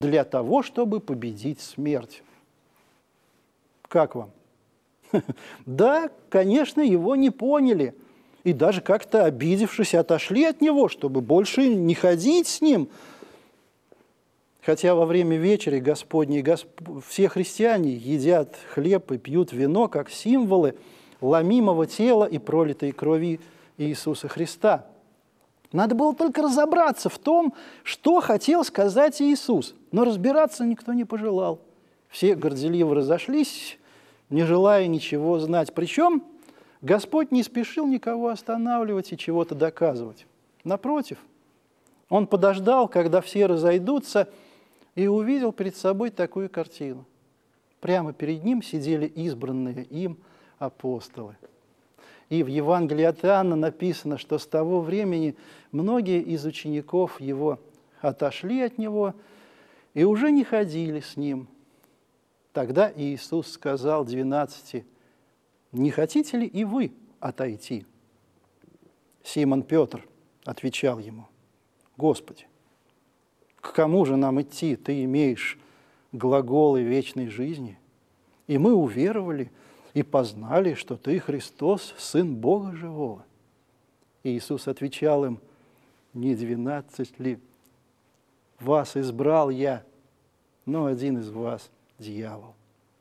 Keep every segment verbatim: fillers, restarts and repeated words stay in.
для того, чтобы победить смерть. Как вам? Да, конечно, его не поняли. И даже как-то обидевшись, отошли от него, чтобы больше не ходить с ним. Хотя во время вечери Господней Госп... все христиане едят хлеб и пьют вино, как символы ломимого тела и пролитой крови Иисуса Христа. Надо было только разобраться в том, что хотел сказать Иисус. Но разбираться никто не пожелал. Все горделиво разошлись, не желая ничего знать. Причем Господь не спешил никого останавливать и чего-то доказывать. Напротив, Он подождал, когда все разойдутся, и увидел перед собой такую картину. Прямо перед Ним сидели избранные им апостолы. И в Евангелии от Иоанна написано, что с того времени многие из учеников Его отошли от Него и уже не ходили с Ним. Тогда Иисус сказал двенадцати: «Не хотите ли и вы отойти?» Симон Петр отвечал Ему: «Господи, к кому же нам идти? Ты имеешь глаголы вечной жизни, и мы уверовали и познали, что Ты, Христос, Сын Бога Живого». Иисус отвечал им: «Не двенадцать ли вас избрал Я, но один из вас – дьявол».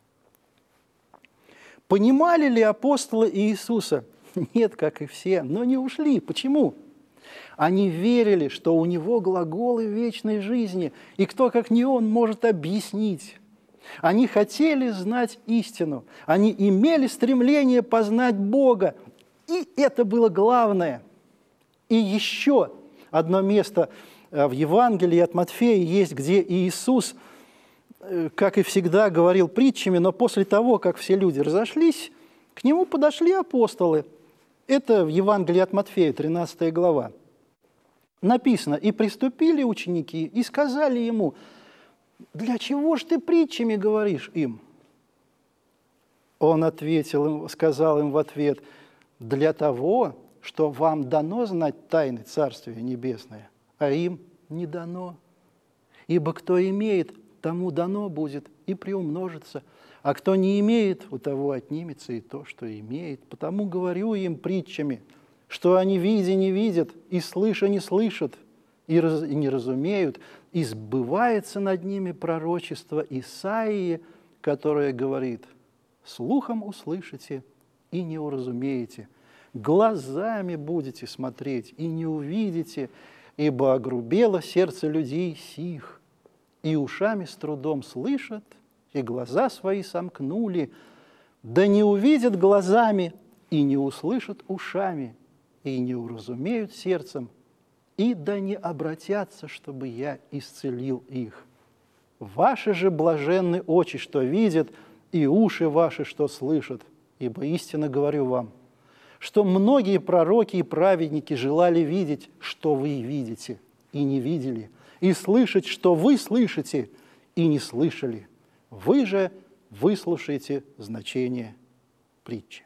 Понимали ли апостолы Иисуса? Нет, как и все, но не ушли. Почему? Они верили, что у Него глаголы вечной жизни, и кто, как не Он, может объяснить. Они хотели знать истину, они имели стремление познать Бога, и это было главное. И еще одно место в Евангелии от Матфея есть, где Иисус, как и всегда, говорил притчами, но после того, как все люди разошлись, к Нему подошли апостолы. Это в Евангелии от Матфея, тринадцатая глава. Написано: «И приступили ученики, и сказали Ему: для чего ж Ты притчами говоришь им?» Он ответил им, сказал им в ответ: «Для того, что вам дано знать тайны Царствия Небесное, а им не дано. Ибо кто имеет, тому дано будет и приумножится, а кто не имеет, у того отнимется и то, что имеет. Потому говорю им притчами, что они, видя, не видят, и слыша, не слышат, и, раз, и не разумеют, и сбывается над ними пророчество Исаии, которое говорит: слухом услышите и не уразумеете, глазами будете смотреть и не увидите, ибо огрубело сердце людей сих, и ушами с трудом слышат, и глаза свои сомкнули, да не увидят глазами, и не услышат ушами, и не уразумеют сердцем, и да не обратятся, чтобы я исцелил их. Ваши же блаженны очи, что видят, и уши ваши, что слышат, ибо истинно говорю вам, что многие пророки и праведники желали видеть, что вы видите, и не видели, и слышать, что вы слышите, и не слышали. Вы же выслушаете значение притчи».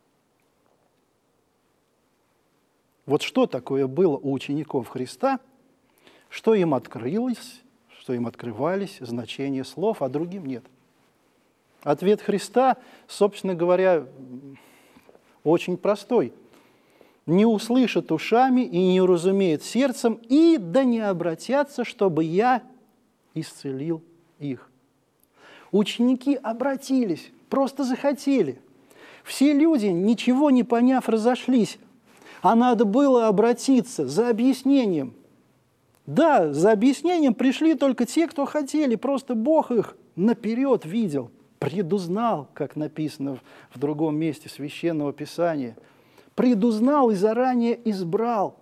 Вот что такое было у учеников Христа, что им открылось, что им открывались значения слов, а другим нет. Ответ Христа, собственно говоря, очень простой. «Не услышат ушами и не уразумеют сердцем, и да не обратятся, чтобы я исцелил их». Ученики обратились, просто захотели. Все люди, ничего не поняв, разошлись. А надо было обратиться за объяснением. Да, за объяснением пришли только те, кто хотели, просто Бог их наперед видел, предузнал, как написано в другом месте Священного Писания. Предузнал и заранее избрал.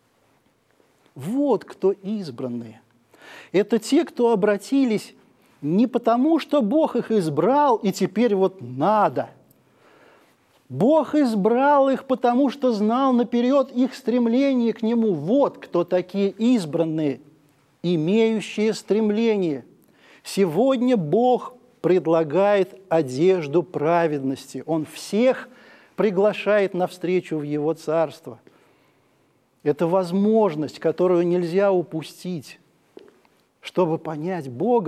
Вот кто избранные. Это те, кто обратились не потому, что Бог их избрал, и теперь вот надо. Бог избрал их, потому что знал наперед их стремление к Нему. Вот кто такие избранные, имеющие стремление. Сегодня Бог предлагает одежду праведности. Он всех приглашает навстречу в Его Царство. Это возможность, которую нельзя упустить, чтобы понять Бога.